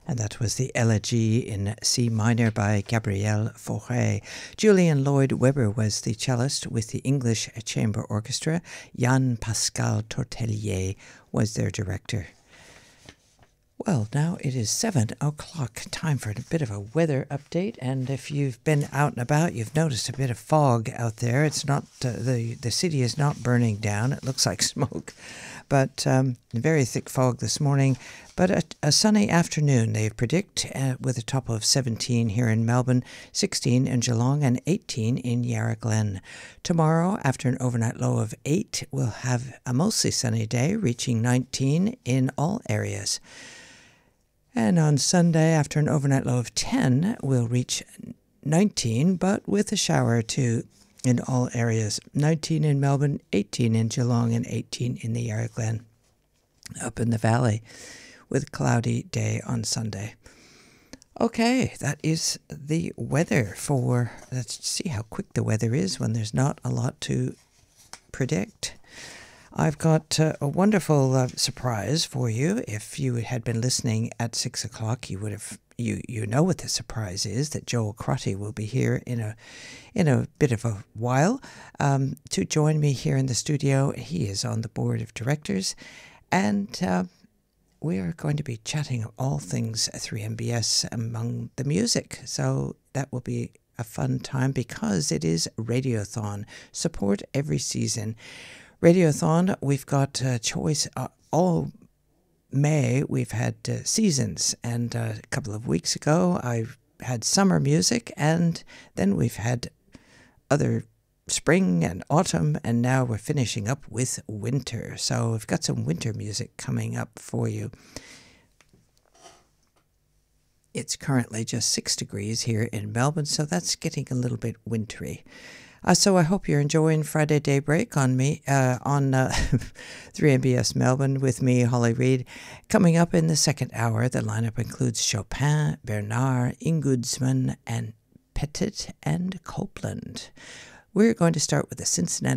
And that was the Elegy in C minor by Gabriel Fauré. Julian Lloyd Webber was the cellist with the English Chamber Orchestra. Jan Pascal Tortelier was their director. Well, now it is 7 o'clock. Time for a bit of a weather update. And if you've been out and about, you've noticed a bit of fog out there. It's not the city is not burning down. It looks like smoke, but very thick fog this morning. But a sunny afternoon, they predict, with a top of 17 here in Melbourne, 16 in Geelong, and 18 in Yarra Glen. Tomorrow, after an overnight low of 8, we'll have a mostly sunny day, reaching 19 in all areas. And on Sunday, after an overnight low of 10, we'll reach 19, but with a shower or two in all areas. 19 in Melbourne, 18 in Geelong, and 18 in the Yarra Glen. Up in the valley, with a cloudy day on Sunday. Okay, that is the weather for... Let's see how quick the weather is when there's not a lot to predict. I've got a wonderful surprise for you. If you had been listening at 6 o'clock, you would have you know what the surprise is, that Joel Crotty will be here in a bit of a while to join me here in the studio. He is on the board of directors, and we are going to be chatting all things 3MBS among the music. So that will be a fun time because it is Radiothon. Support every season. Radiothon, we've got choice all May. We've had seasons, and a couple of weeks ago I had summer music, and then we've had other spring and autumn, and now we're finishing up with winter. So we've got some winter music coming up for you. It's currently just 6 degrees here in Melbourne, so that's getting a little bit wintry. So I hope you're enjoying Friday Daybreak on 3MBS Melbourne with me, Holly Reid. Coming up in the second hour, the lineup includes Chopin, Bernard, Ingoodsman, and Petit and Copeland. We're going to start with the Cincinnati